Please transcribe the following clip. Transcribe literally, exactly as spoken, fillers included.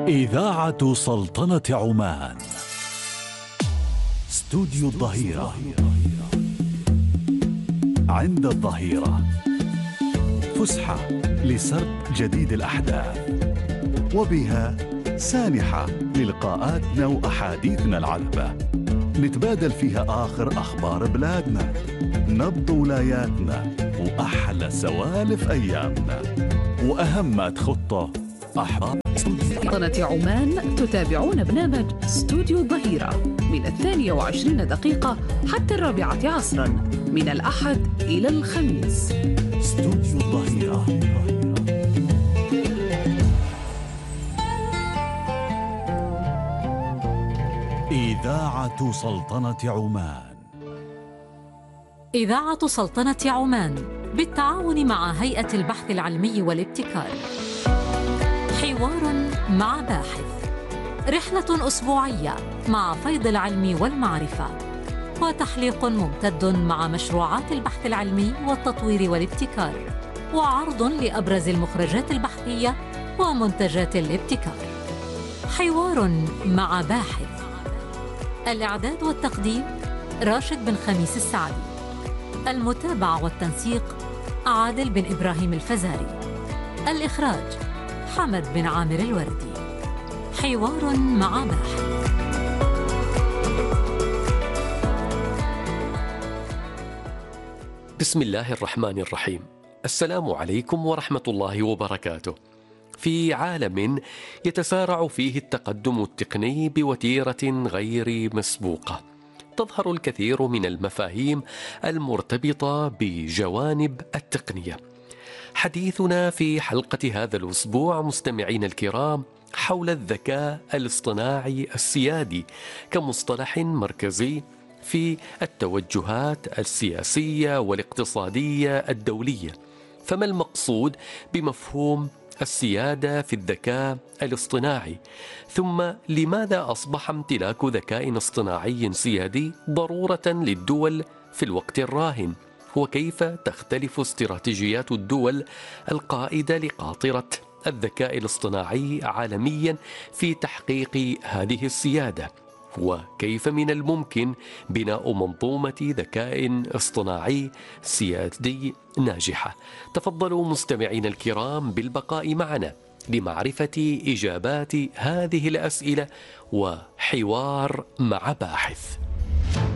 إذاعة سلطنة عمان. استوديو الظهيرة. عند الظهيرة فسحة لسرد جديد الأحداث، وبها سانحة للقاءاتنا وأحاديثنا العذبة، نتبادل فيها آخر أخبار بلادنا، نبض ولاياتنا، وأحلى سوالف أيامنا، وأهم ما تخطه أحباب سلطنة عمان. تتابعون برنامج استوديو الظهيرة من الثانية وعشرين دقيقة حتى الرابعة عصرا من الأحد إلى الخميس. استوديو الظهيرة. إذاعة سلطنة عمان. إذاعة سلطنة عمان بالتعاون مع هيئة البحث العلمي والابتكار. حوار مع باحث، رحلة أسبوعية مع فيض العلم والمعرفة، وتحليق ممتد مع مشروعات البحث العلمي والتطوير والابتكار، وعرض لأبرز المخرجات البحثية ومنتجات الابتكار. حوار مع باحث. الإعداد والتقديم راشد بن خميس السعدي. المتابعة والتنسيق عادل بن إبراهيم الفزاري. الإخراج حمد بن عامر الوردي. حوار مع باحث. بسم الله الرحمن الرحيم. السلام عليكم ورحمة الله وبركاته. في عالم يتسارع فيه التقدم التقني بوتيرة غير مسبوقة، تظهر الكثير من المفاهيم المرتبطة بجوانب التقنية. حديثنا في حلقة هذا الأسبوع مستمعين الكرام حول الذكاء الاصطناعي السيادي كمصطلح مركزي في التوجهات السياسية والاقتصادية الدولية. فما المقصود بمفهوم السيادة في الذكاء الاصطناعي؟ ثم لماذا أصبح امتلاك ذكاء اصطناعي سيادي ضرورة للدول في الوقت الراهن؟ وكيف تختلف استراتيجيات الدول القائدة لقاطرة الذكاء الاصطناعي عالميا في تحقيق هذه السيادة؟ وكيف من الممكن بناء منظومة ذكاء اصطناعي سيادي ناجحة؟ تفضلوا مستمعين الكرام بالبقاء معنا لمعرفة إجابات هذه الأسئلة وحوار مع باحث.